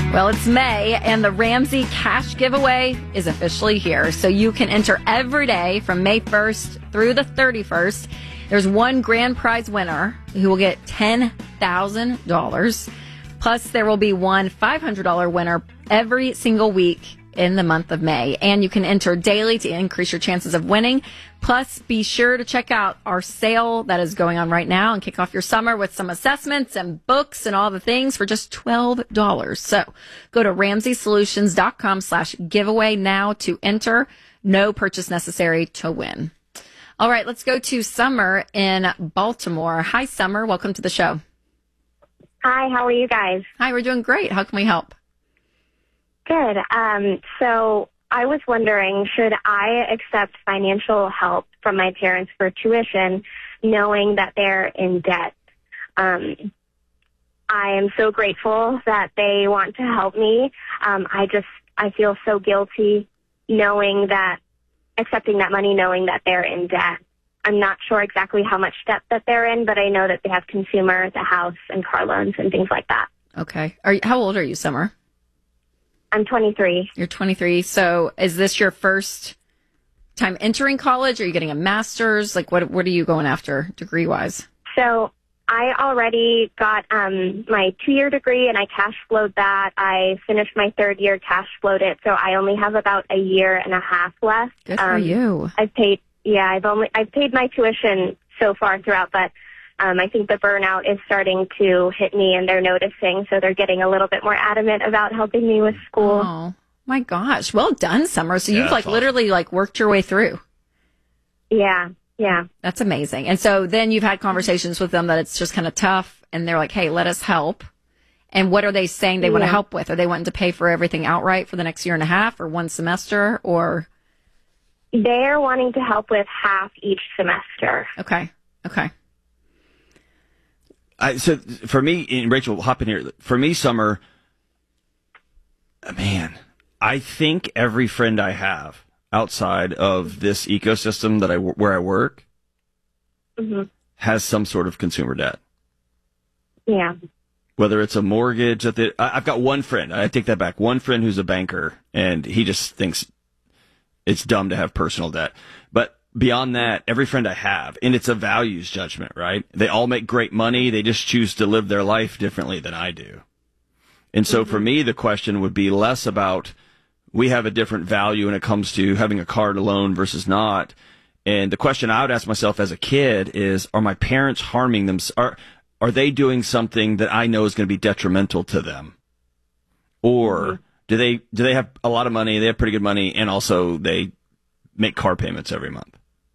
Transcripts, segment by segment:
Well, it's May, and the Ramsey Cash Giveaway is officially here. So you can enter every day from May 1st through the 31st. There's one grand prize winner who will get $10,000. Plus, there will be one $500 winner every single week in the month of May. And you can enter daily to increase your chances of winning. Plus, be sure to check out our sale that is going on right now and kick off your summer with some assessments and books and all the things for just $12. So go to RamseySolutions.com/giveaway now to enter. No purchase necessary to win. All right, let's go to Summer in Baltimore. Hi, Summer. Welcome to the show. Hi, how are you guys? Hi, we're doing great. How can we help? Good. So I was wondering, should I accept financial help from my parents for tuition, knowing that they're in debt? I am so grateful that they want to help me. I feel so guilty accepting that money, knowing that they're in debt. I'm not sure exactly how much debt that they're in, but I know that they have consumer, the house, and car loans and things like that. Okay. How old are you, Summer? I'm 23. You're 23. So is this your first time entering college? Are you getting a master's? Like, what are you going after degree-wise? So I already got my 2-year degree, and I cash flowed that. I finished my 3rd year, cash flowed it, so I only have about a year and a half left. Good for you. I've paid my tuition so far throughout, but I think the burnout is starting to hit me, and they're noticing, so they're getting a little bit more adamant about helping me with school. Oh, my gosh. Well done, Summer. So you've literally worked your way through. Yeah. That's amazing. And so then you've had conversations with them that it's just kind of tough, and they're like, hey, let us help. And what are they saying they want to help with? Are they wanting to pay for everything outright for the next year and a half or one semester, or? They're wanting to help with half each semester. Okay. So for me, and Rachel, hop in here. For me, Summer, man, I think every friend I have outside of this ecosystem where I work has some sort of consumer debt. Yeah. Whether it's a mortgage I've got one friend. I take that back. One friend who's a banker, and he just thinks it's dumb to have personal debt. But beyond that, every friend I have, and it's a values judgment, right? They all make great money. They just choose to live their life differently than I do. And so for me, the question would be less about we have a different value when it comes to having a car loan versus not. And the question I would ask myself as a kid is, are my parents harming them? Are they doing something that I know is going to be detrimental to them? Or do they have a lot of money, they have pretty good money, and also they make car payments every month?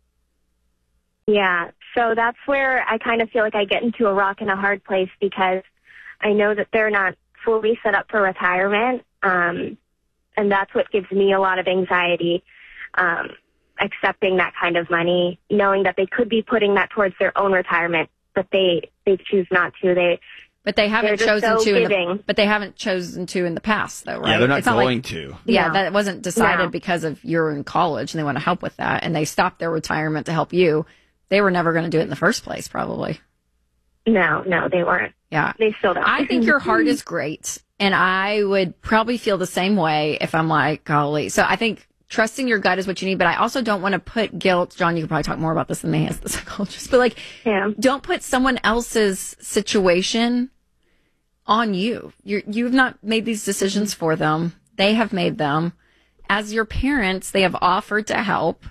Yeah, so that's where I kind of feel like I get into a rock and a hard place, because I know that they're not fully set up for retirement, and that's what gives me a lot of anxiety, accepting that kind of money, knowing that they could be putting that towards their own retirement, but they choose not to. But they haven't chosen so to. But they haven't chosen to in the past, though, right? Yeah, they're not it's going to. Yeah, No. that wasn't decided because of you're in college and they want to help with that, and they stopped their retirement to help you. They were never going to do it in the first place, probably. No, they weren't. Yeah, they still don't. I think your heart is great, and I would probably feel the same way if I'm like, golly. So I think trusting your gut is what you need, but I also don't want to put guilt. John, you could probably talk more about this than me as the psychologist, but don't put someone else's situation on you. You've not made these decisions for them. They have made them. As your parents, they have offered to help.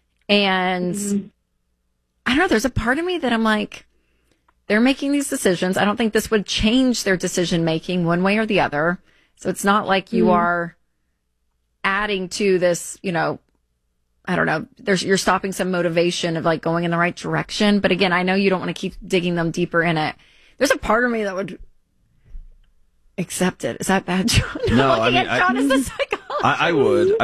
And I don't know, there's a part of me that I'm like, they're making these decisions. I don't think this would change their decision making one way or the other. So it's not like you are adding to this, I don't know, you're stopping some motivation of going in the right direction. But again, I know you don't want to keep digging them deeper in it. There's a part of me that would accept it. Is that bad, John? No, I mean, John is the psychologist. I would.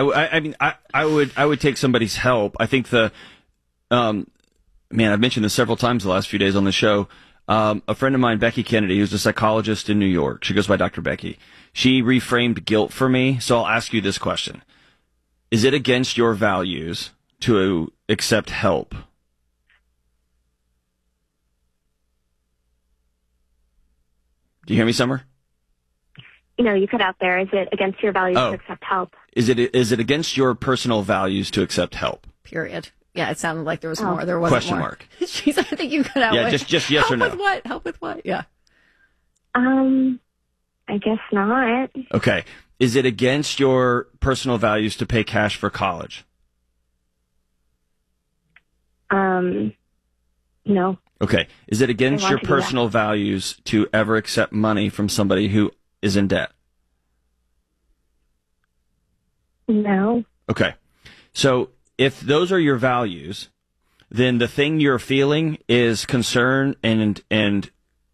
I would take somebody's help. I think I've mentioned this several times the last few days on the show. A friend of mine, Becky Kennedy, who's a psychologist in New York. She goes by Dr. Becky. She reframed guilt for me. So I'll ask you this question. Is it against your values to accept help? Do you hear me, Summer? you cut out there. Is it against your values to accept help? Is it against your personal values to accept help? Period. Yeah, it sounded like there was more. There wasn't Question more. mark. Jeez, I think you cut out. Yeah, just yes or no. Help with what? Help with what? Yeah. I guess not. Okay. Is it against your personal values to pay cash for college? No. Okay. Is it against your personal values to ever accept money from somebody who is in debt? No. Okay. So if those are your values, then the thing you're feeling is concern and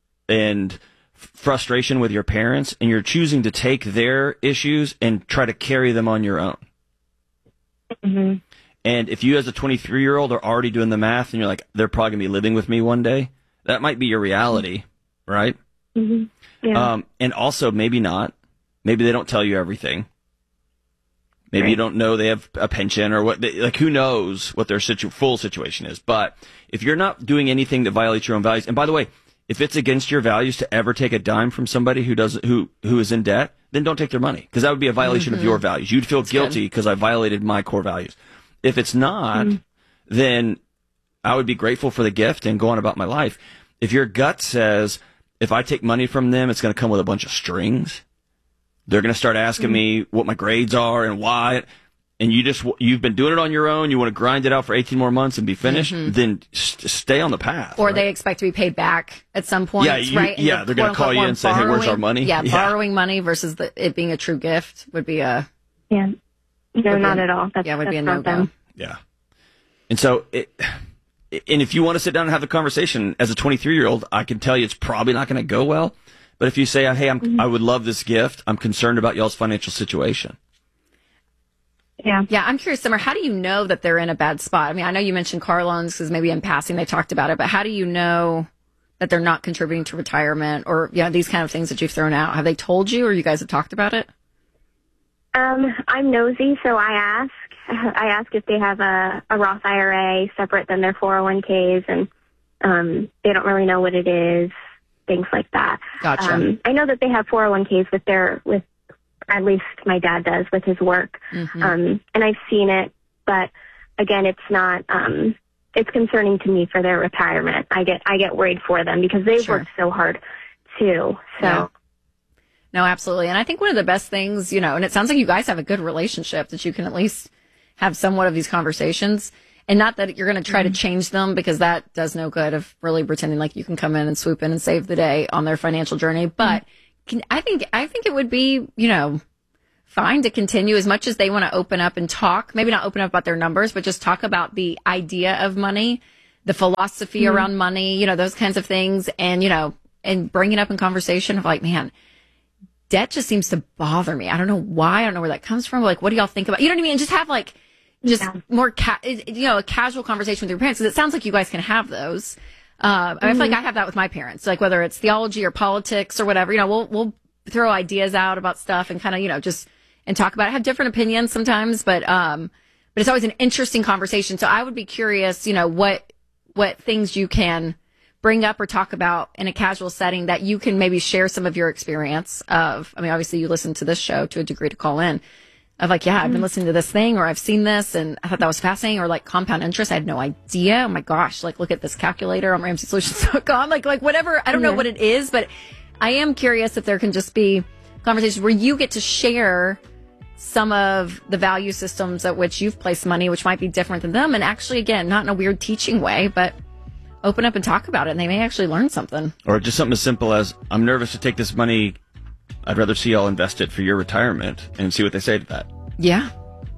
frustration with your parents, and you're choosing to take their issues and try to carry them on your own. Mm-hmm. And if you as a 23-year-old are already doing the math and you're like, they're probably going to be living with me one day, that might be your reality, right? Mm-hmm. Yeah. And also, maybe not. Maybe they don't tell you everything. Maybe right. You don't know they have a pension or what. Like, who knows what their full situation is. But if you're not doing anything that violates your own values, and by the way, if it's against your values to ever take a dime from somebody who is in debt, then don't take their money, because that would be a violation of your values. You'd feel guilty because I violated my core values. If it's not, then I would be grateful for the gift and go on about my life. If your gut says, if I take money from them, it's going to come with a bunch of strings, they're going to start asking me what my grades are and why, and you've been doing it on your own, you want to grind it out for 18 more months and be finished, then stay on the path. Or right? They expect to be paid back at some point, right? Yeah, they're going to call you and say, hey, where's our money? Yeah, borrowing money versus it being a true gift would be a... Yeah. No, not at all. Would be a no-go. Yeah. And so, and if you want to sit down and have the conversation as a 23-year-old, I can tell you it's probably not going to go well. But if you say, hey, I would love this gift, I'm concerned about y'all's financial situation. Yeah. Yeah, I'm curious, Summer, how do you know that they're in a bad spot? I mean, I know you mentioned car loans because maybe in passing they talked about it, but how do you know that they're not contributing to retirement or these kind of things that you've thrown out? Have they told you or you guys have talked about it? I'm nosy, so I ask if they have a Roth IRA separate than their 401ks, and they don't really know what it is, things like that. Gotcha. I know that they have 401ks with at least my dad does with his work, and I've seen it, but again, it's not. It's concerning to me for their retirement. I get worried for them because they've worked so hard too. So. Yeah. No, absolutely. And I think one of the best things, and it sounds like you guys have a good relationship that you can at least have somewhat of these conversations, and not that you're going to try to change them, because that does no good of really pretending like you can come in and swoop in and save the day on their financial journey. But I think it would be, fine to continue as much as they want to open up and talk, maybe not open up about their numbers, but just talk about the idea of money, the philosophy around money, those kinds of things. And, and bring it up in conversation of like, man, debt just seems to bother me. I don't know why. I don't know where that comes from. Like, what do y'all think about? You know what I mean? And just have more, a casual conversation with your parents. Because it sounds like you guys can have those. I feel like I have that with my parents. Like whether it's theology or politics or whatever, we'll throw ideas out about stuff and kind of, just and talk about it. Have different opinions sometimes, but it's always an interesting conversation. So I would be curious, what things you can bring up or talk about in a casual setting that you can maybe share some of your experience of. I mean, obviously you listen to this show to a degree to call in of like, I've been listening to this thing, or I've seen this and I thought that was fascinating, or like compound interest. I had no idea. Oh my gosh. Like look at this calculator on RamseySolutions.com. Like whatever. I don't know what it is, but I am curious if there can just be conversations where you get to share some of the value systems at which you've placed money, which might be different than them. And actually, again, not in a weird teaching way, but open up and talk about it, and they may actually learn something. Or just something as simple as, I'm nervous to take this money. I'd rather see y'all invest it for your retirement, and see what they say to that. Yeah.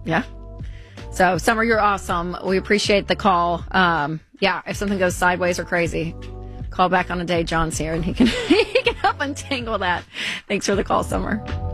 So, Summer, you're awesome. We appreciate the call. If something goes sideways or crazy, call back on a day. John's here, and he can help untangle that. Thanks for the call, Summer.